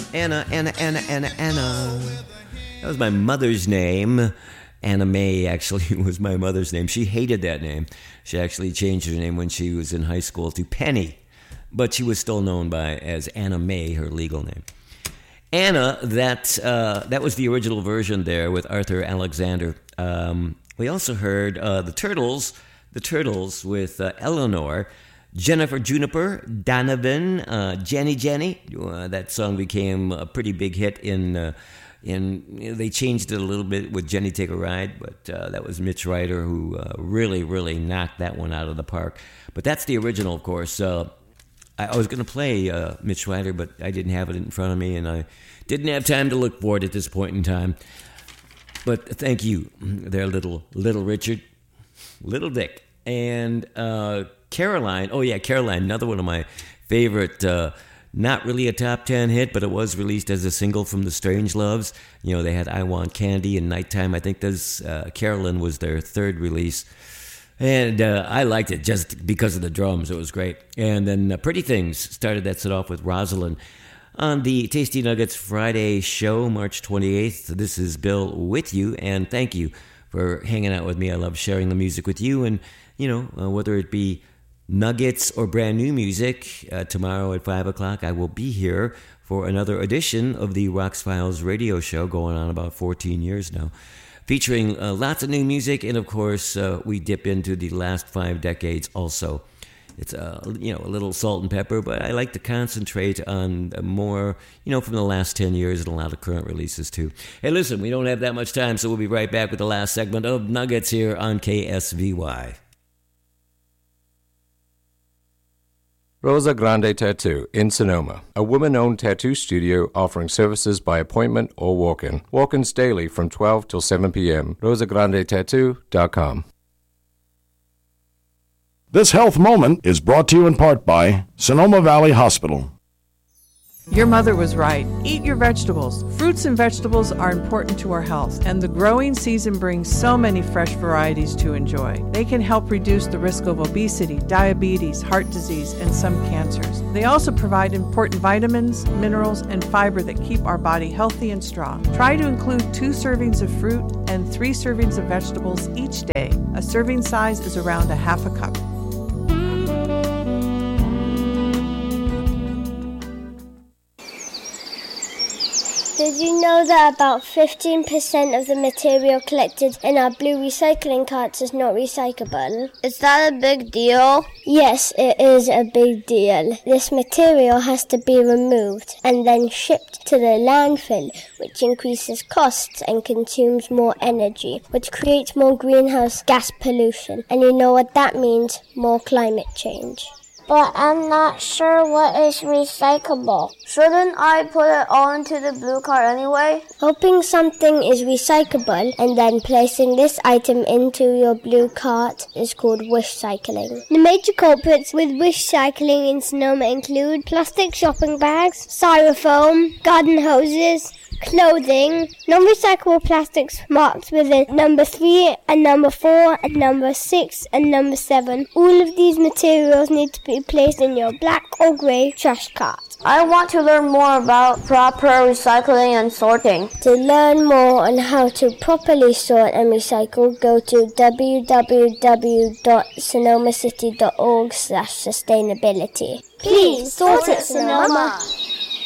Anna. That was my mother's name. Anna Mae actually was my mother's name. She hated that name. She actually changed her name when she was in high school to Penny, but she was still known as Anna Mae, her legal name. Anna, that was the original version there with Arthur Alexander. We also heard the Turtles with Eleanor, Jennifer Juniper, Donovan, Jenny. That song became a pretty big hit they changed it a little bit with Jenny Take a Ride, but that was Mitch Ryder who really, really knocked that one out of the park. But that's the original, of course. I was going to play Mitch Ryder, but I didn't have it in front of me, and I didn't have time to look for it at this point in time. But thank you there, little Richard, little Dick, and Caroline. Oh, yeah, Caroline, another one of my favorite not really a top 10 hit, but it was released as a single from the Strangeloves. You know, they had I Want Candy and Nighttime. I think Carolyn was their third release. And I liked it just because of the drums. It was great. And then Pretty Things started that set off with Rosalind. On the Tasty Nuggets Friday show, March 28th, this is Bill with you, and thank you for hanging out with me. I love sharing the music with you, and, whether it be Nuggets or brand new music, tomorrow at 5 o'clock I will be here for another edition of the Rox Files radio show, going on about 14 years now, featuring lots of new music, and of course we dip into the last 5 decades also. It's a little salt and pepper, but I like to concentrate on more, from the last 10 years and a lot of current releases too. Hey, listen, we don't have that much time, so we'll be right back with the last segment of Nuggets here on KSVY. Rosa Grande Tattoo in Sonoma, a woman-owned tattoo studio offering services by appointment or walk-in. Walk-ins daily from 12 till 7 p.m. rosagrandetattoo.com. This health moment is brought to you in part by Sonoma Valley Hospital. Your mother was right. Eat your vegetables. Fruits and vegetables are important to our health, and the growing season brings so many fresh varieties to enjoy. They can help reduce the risk of obesity, diabetes, heart disease, and some cancers. They also provide important vitamins, minerals, and fiber that keep our body healthy and strong. Try to include 2 servings of fruit and 3 servings of vegetables each day. A serving size is around a half a cup. Did you know that about 15% of the material collected in our blue recycling carts is not recyclable? Is that a big deal? Yes, it is a big deal. This material has to be removed and then shipped to the landfill, which increases costs and consumes more energy, which creates more greenhouse gas pollution. And you know what that means? More climate change. But I'm not sure what is recyclable. Shouldn't I put it all into the blue cart anyway? Hoping something is recyclable and then placing this item into your blue cart is called wish cycling. The major culprits with wish cycling in Sonoma include plastic shopping bags, styrofoam, garden hoses, clothing, non-recyclable plastics marked with a number 3 and number 4 and number 6 and number 7. All of these materials need to be placed in your black or grey trash cart. I want to learn more about proper recycling and sorting. To learn more on how to properly sort and recycle, go to www.sonomacity.org/sustainability. Please sort it, Sonoma!